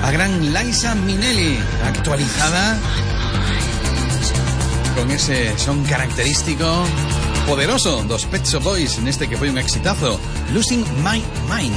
a gran Liza Minnelli, actualizada con ese son característico poderoso dos Pet Shop Boys, neste que foi un exitazo, Losing My Mind.